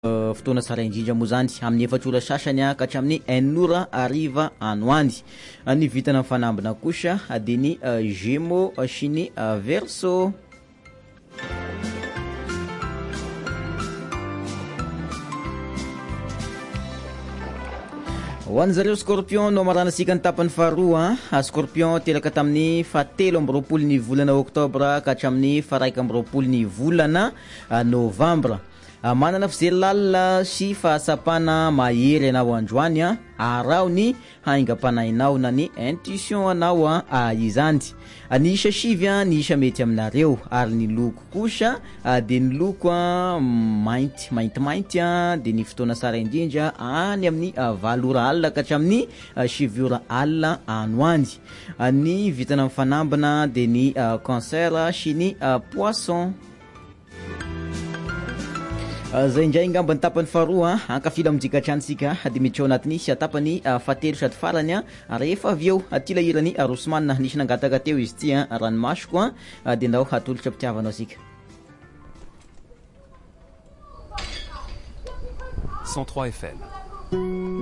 fotoana tsara indrindra moa zany amin'ny efatsola sasany ka hatramin'ny enora ariva androany ny vitana mifanambina kosa dia ny Gémeaux sy ny Verseau. Ho an'ny zareo Scorpion no maranasika ny tapany faharoa. Scorpion telaka tamin'ny 7 volana Oktobra ka hatramin'ny 1 volana Novambra. Manana fijery lalina sy fahasapana mahery anao androany arao ny haingam-panahinao na ny intuition anao izany. Ny isa sivy ny isa mety aminareo ary ny loko kosa dia ny loko maintimainty dia ny fotoana sara indrindra any amin'ny 8 alina ka hatramin'ny 7 alina androany. Ny vitana mifanambina dia ny Cancer sy ny Poisson. Zay indray ngamba ny tapany faharoa ankafila amintsika hatransika dia miditra ao anatiny sy tapany fahatelo sady farany rehefa avy eo tilahirany Rosemana nisy nangataka teo izy ty ranomasoko dia ndao hatolotra mpitiavanao sika 103 FM.